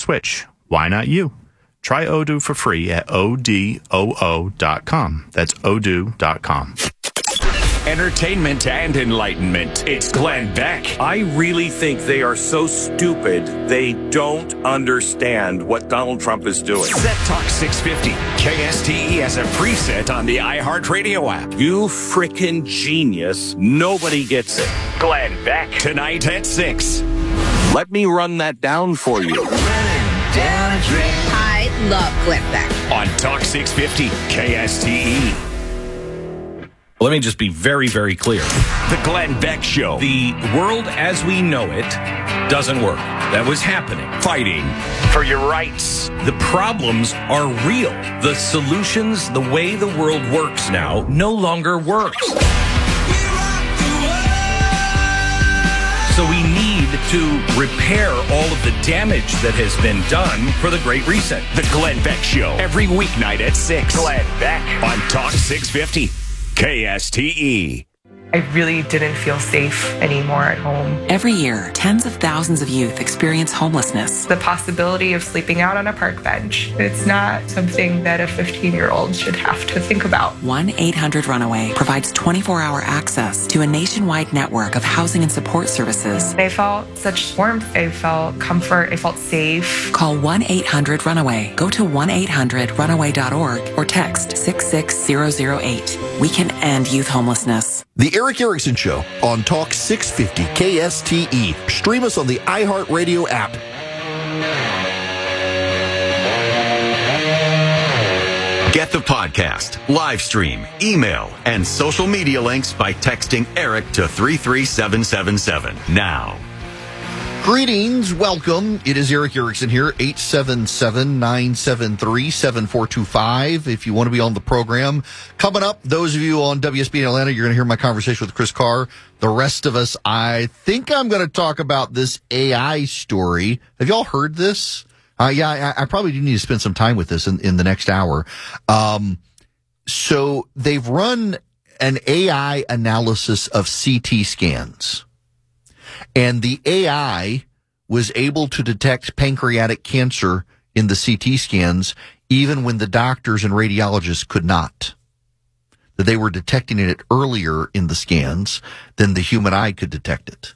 switch. Why not you? Try Odoo for free at odoo.com. That's odoo.com. Entertainment and enlightenment. It's Glenn Beck. I really think they are so stupid, they don't understand what Donald Trump is doing. Set Talk 650. KSTE has a preset on the iHeartRadio app. You frickin' genius. Nobody gets it. Glenn Beck. Tonight at 6. Let me run that down for you. I love Glenn Beck. On Talk 650. KSTE. Let me just be very, very clear. The Glenn Beck Show. The world as we know it doesn't work. That was happening. Fighting for your rights. The problems are real. The solutions, the way the world works now, no longer works. So we need to repair all of the damage that has been done for the Great Reset. The Glenn Beck Show. Every weeknight at 6. Glenn Beck. On Talk 650. KSTE. I really didn't feel safe anymore at home. Every year, tens of thousands of youth experience homelessness. The possibility of sleeping out on a park bench, it's not something that a 15-year-old should have to think about. 1-800-RUNAWAY provides 24-hour access to a nationwide network of housing and support services. I felt such warmth. I felt comfort. I felt safe. Call 1-800-RUNAWAY. Go to 1-800-RUNAWAY.org or text 66008. We can end youth homelessness. The Eric Erickson Show on Talk 650 KSTE. Stream us on the iHeartRadio app. Get the podcast, live stream, email, and social media links by texting Eric to 33777 now. Greetings, welcome. It is Eric Erickson here, 877-973-7425. If you want to be on the program. Coming up, those of you on WSB in Atlanta, you're going to hear my conversation with Chris Carr. The rest of us, I think I'm going to talk about this AI story. Have y'all heard this? I probably do need to spend some time with this in the next hour. So they've run an AI analysis of CT scans. And the AI was able to detect pancreatic cancer in the CT scans, even when the doctors and radiologists could not. That they were detecting it earlier in the scans than the human eye could detect it.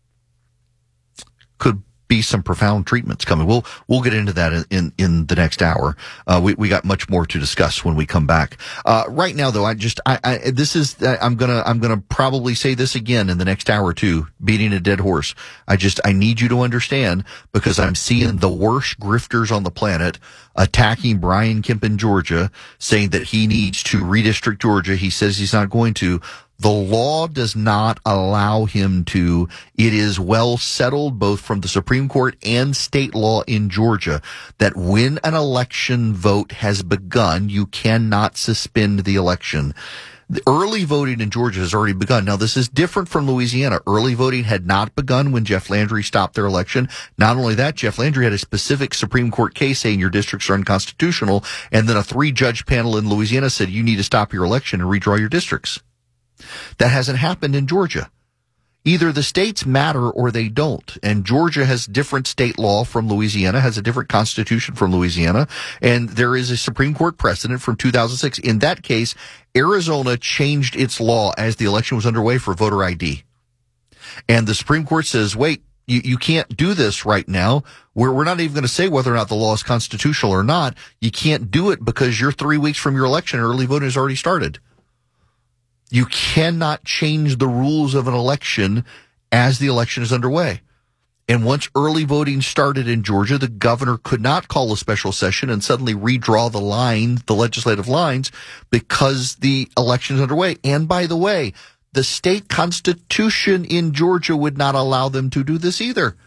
Could be some profound treatments coming. We'll get into that in the next hour. We got much more to discuss when we come back. Right now though, I'm gonna probably say this again in the next hour or two, beating a dead horse. I need you to understand, because I'm seeing the worst grifters on the planet attacking Brian Kemp in Georgia, saying that he needs to redistrict Georgia. He says he's not going to. The law does not allow him to. It is well settled, both from the Supreme Court and state law in Georgia, that when an election vote has begun, you cannot suspend the election. The early voting in Georgia has already begun. Now, this is different from Louisiana. Early voting had not begun when Jeff Landry stopped their election. Not only that, Jeff Landry had a specific Supreme Court case saying your districts are unconstitutional, and then a 3-judge panel in Louisiana said you need to stop your election and redraw your districts. That hasn't happened in Georgia. Either the states matter or they don't. And Georgia has different state law from Louisiana, has a different constitution from Louisiana. And there is a Supreme Court precedent from 2006. In that case, Arizona changed its law as the election was underway for voter ID. And the Supreme Court says, wait, you can't do this right now. We're not even going to say whether or not the law is constitutional or not. You can't do it because you're 3 weeks from your election and early voting has already started. You cannot change the rules of an election as the election is underway. And once early voting started in Georgia, the governor could not call a special session and suddenly redraw the legislative lines, because the election is underway. And by the way, the state constitution in Georgia would not allow them to do this either.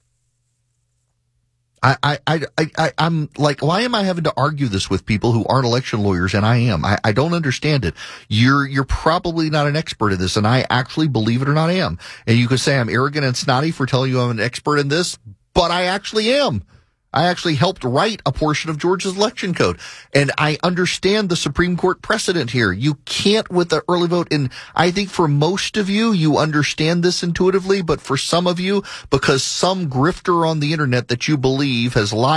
I'm like, why am I having to argue this with people who aren't election lawyers? And I am. I don't understand it. You're probably not an expert in this, and I actually, believe it or not, am. And you could say I'm arrogant and snotty for telling you I'm an expert in this, but I actually am. I actually helped write a portion of Georgia's election code. And I understand the Supreme Court precedent here. You can't with the early vote. And I think for most of you, you understand this intuitively. But for some of you, because some grifter on the internet that you believe has lied